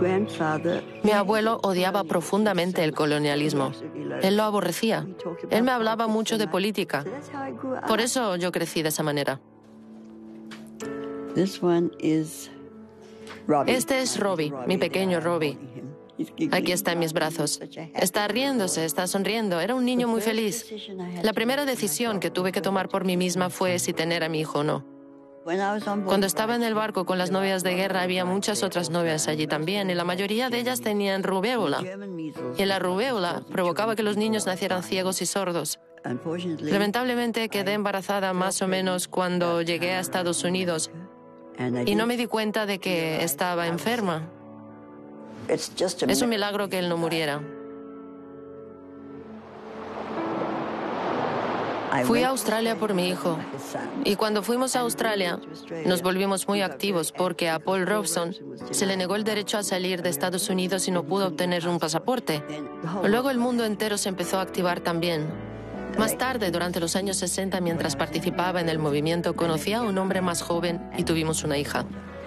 Mi abuelo odiaba profundamente el colonialismo. Él lo aborrecía. Él me hablaba mucho de política. Por eso yo crecí de esa manera. Este es Robbie, mi pequeño Robbie. Aquí está en mis brazos. Está riéndose, está sonriendo. Era un niño muy feliz. La primera decisión que tuve que tomar por mí misma fue si tener a mi hijo o no. Cuando estaba en el barco con las novias de guerra, había muchas otras novias allí también, y la mayoría de ellas tenían rubéola. Y la rubéola provocaba que los niños nacieran ciegos y sordos. Lamentablemente quedé embarazada más o menos cuando llegué a Estados Unidos y no me di cuenta de que estaba enferma. Es un milagro que él no muriera. Fui a Australia por mi hijo. Y cuando fuimos a Australia, nos volvimos muy activos porque a Paul Robeson se le negó el derecho a salir de Estados Unidos y no pudo obtener un pasaporte. Luego el mundo entero se empezó a activar también. Más tarde, durante los años 60, mientras participaba en el movimiento, conocí a un hombre más joven y tuvimos una hija.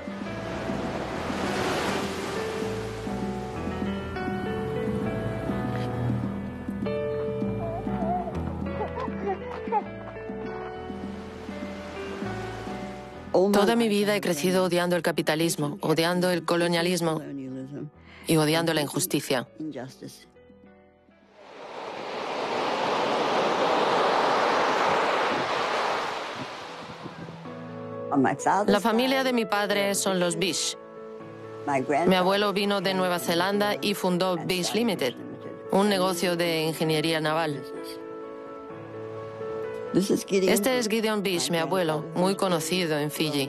Toda mi vida he crecido odiando el capitalismo, odiando el colonialismo y odiando la injusticia. La familia de mi padre son los Bish. Mi abuelo vino de Nueva Zelanda y fundó Bish Limited, un negocio de ingeniería naval. Este es Gideon Bish, mi abuelo, muy conocido en Fiji.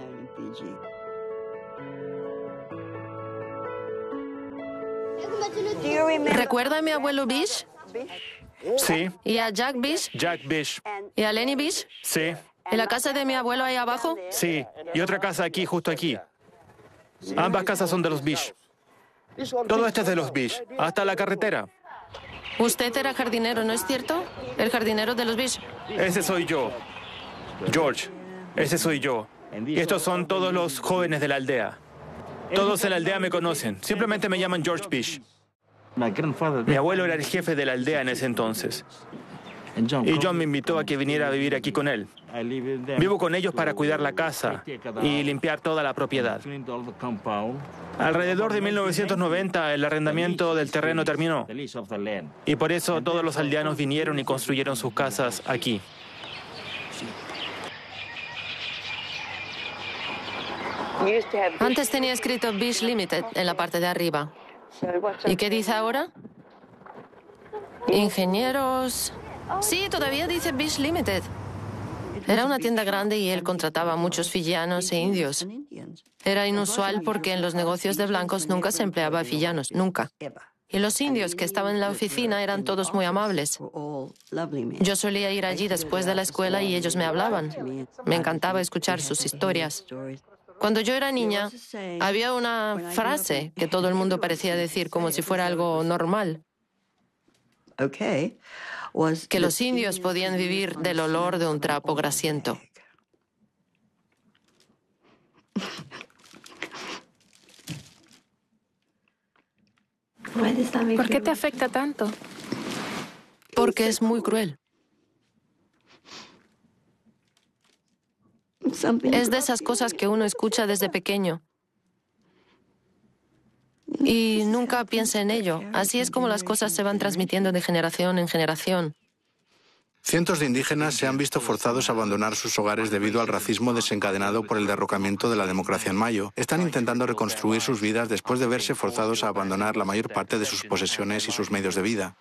¿Recuerda a mi abuelo Bish? Sí. ¿Y a Jack Bish? Jack Bish. ¿Y a Lenny Bish? Sí. ¿Y la casa de mi abuelo ahí abajo? Sí. Y otra casa aquí, justo aquí. Ambas casas son de los Bish. Todo esto es de los Bish, hasta la carretera. Usted era jardinero, ¿no es cierto? El jardinero de los Bish. Ese soy yo. George. Ese soy yo. Y estos son todos los jóvenes de la aldea. Todos en la aldea me conocen. Simplemente me llaman George Bish. Mi abuelo era el jefe de la aldea en ese entonces. Y John me invitó a que viniera a vivir aquí con él. Vivo con ellos para cuidar la casa y limpiar toda la propiedad. Alrededor de 1990 el arrendamiento del terreno terminó. Y por eso todos los aldeanos vinieron y construyeron sus casas aquí. Antes tenía escrito Bish Limited en la parte de arriba. ¿Y qué dice ahora? Ingenieros... Sí, todavía dice Bish Limited. Era una tienda grande y él contrataba a muchos fijianos e indios. Era inusual porque en los negocios de blancos nunca se empleaba a fijianos, nunca. Y los indios que estaban en la oficina eran todos muy amables. Yo solía ir allí después de la escuela y ellos me hablaban. Me encantaba escuchar sus historias. Cuando yo era niña, había una frase que todo el mundo parecía decir como si fuera algo normal. Que los indios podían vivir del olor de un trapo grasiento. ¿Por qué te afecta tanto? Porque es muy cruel. Es de esas cosas que uno escucha desde pequeño y nunca piensa en ello. Así es como las cosas se van transmitiendo de generación en generación. Cientos de indígenas se han visto forzados a abandonar sus hogares debido al racismo desencadenado por el derrocamiento de la democracia en mayo. Están intentando reconstruir sus vidas después de verse forzados a abandonar la mayor parte de sus posesiones y sus medios de vida.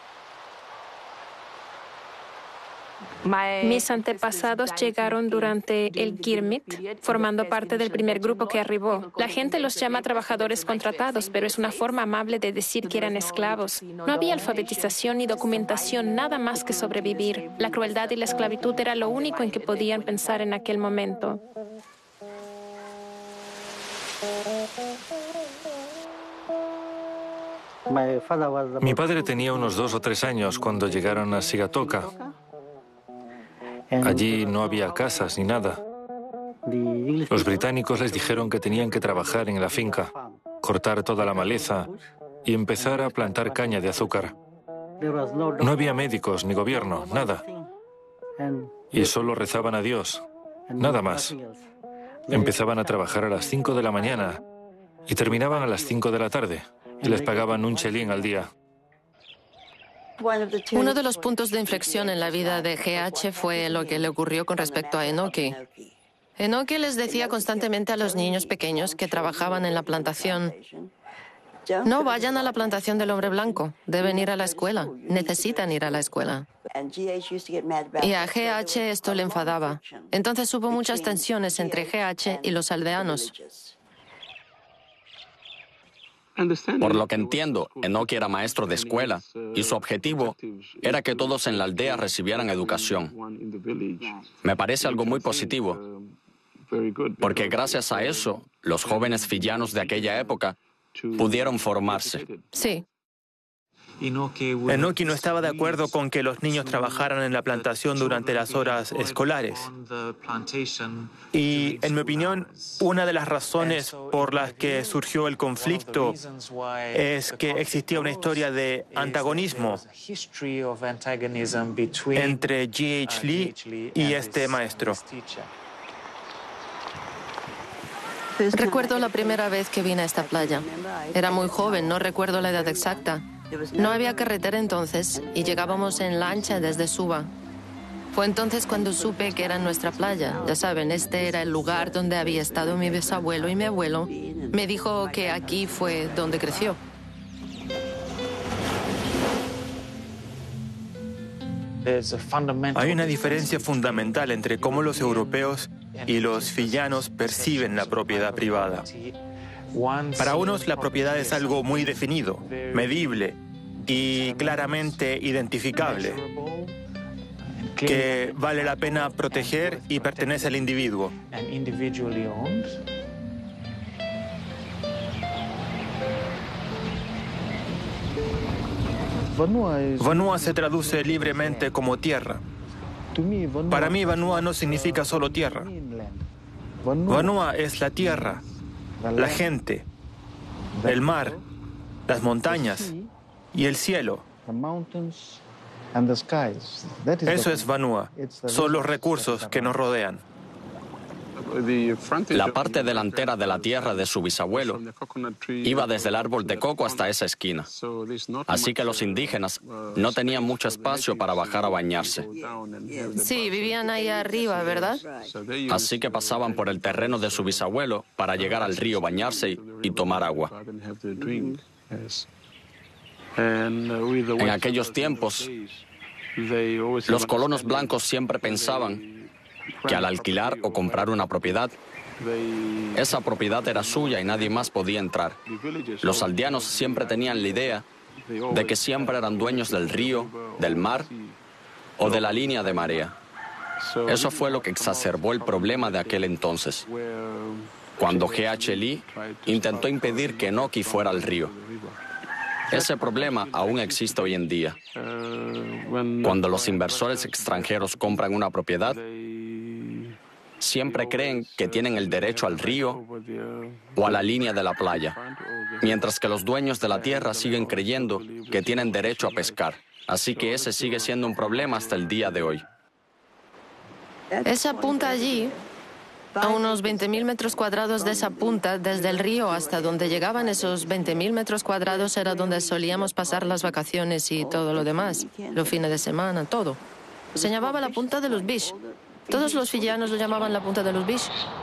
Mis antepasados llegaron durante el Girmit, formando parte del primer grupo que arribó. La gente los llama trabajadores contratados, pero es una forma amable de decir que eran esclavos. No había alfabetización ni documentación, nada más que sobrevivir. La crueldad y la esclavitud era lo único en que podían pensar en aquel momento. Mi padre tenía unos 2 o 3 años cuando llegaron a Sigatoka. Allí no había casas ni nada. Los británicos les dijeron que tenían que trabajar en la finca. cortar toda la maleza y empezar a plantar caña de azúcar. No había médicos ni gobierno, nada. Y solo rezaban a Dios, nada más. Empezaban a trabajar a las 5 de la mañana y terminaban a las 5 de la tarde y les pagaban un chelín al día. Uno de los puntos de inflexión en la vida de GH fue lo que le ocurrió con respecto a Enoki. Enoki les decía constantemente a los niños pequeños que trabajaban en la plantación: no vayan a la plantación del hombre blanco, deben ir a la escuela, necesitan ir a la escuela. Y a GH esto le enfadaba. Entonces hubo muchas tensiones entre GH y los aldeanos. Por lo que entiendo, Enoki era maestro de escuela y su objetivo era que todos en la aldea recibieran educación. Me parece algo muy positivo, porque gracias a eso, los jóvenes fiyianos de aquella época pudieron formarse. Sí. Enoki no estaba de acuerdo con que los niños trabajaran en la plantación durante las horas escolares. Y, en mi opinión, una de las razones por las que surgió el conflicto es que existía una historia de antagonismo entre G.H. Lee y este maestro. Recuerdo la primera vez que vine a esta playa. Era muy joven, no recuerdo la edad exacta. No había carretera entonces y llegábamos en lancha desde Suba. Fue entonces cuando supe que era nuestra playa. Ya saben, este era el lugar donde había estado mi bisabuelo y mi abuelo. Me dijo que aquí fue donde creció. Hay una diferencia fundamental entre cómo los europeos y los fiyianos perciben la propiedad privada. Para unos, la propiedad es algo muy definido, medible y claramente identificable, que vale la pena proteger y pertenece al individuo. Vanua se traduce libremente como tierra. Para mí, Vanua no significa solo tierra. Vanua es la tierra, la gente, el mar, las montañas y el cielo. Eso es Vanua. Son los recursos que nos rodean. La parte delantera de la tierra de su bisabuelo iba desde el árbol de coco hasta esa esquina. Así que los indígenas no tenían mucho espacio para bajar a bañarse. Sí, vivían ahí arriba, ¿verdad? Así que pasaban por el terreno de su bisabuelo para llegar al río, bañarse y tomar agua. En aquellos tiempos, los colonos blancos siempre pensaban que al alquilar o comprar una propiedad, esa propiedad era suya y nadie más podía entrar. Los aldeanos siempre tenían la idea de que siempre eran dueños del río, del mar o de la línea de marea. Eso fue lo que exacerbó el problema de aquel entonces, cuando G.H. Lee intentó impedir que Enoki fuera al río. Ese problema aún existe hoy en día. Cuando los inversores extranjeros compran una propiedad, siempre creen que tienen el derecho al río o a la línea de la playa, mientras que los dueños de la tierra siguen creyendo que tienen derecho a pescar. Así que ese sigue siendo un problema hasta el día de hoy. Esa punta allí, a unos 20.000 metros cuadrados de esa punta, desde el río hasta donde llegaban esos 20.000 metros cuadrados, era donde solíamos pasar las vacaciones y todo lo demás, los fines de semana, todo. Se llamaba la punta de los Bish. Todos los fiyianos lo llamaban la punta de los Bish.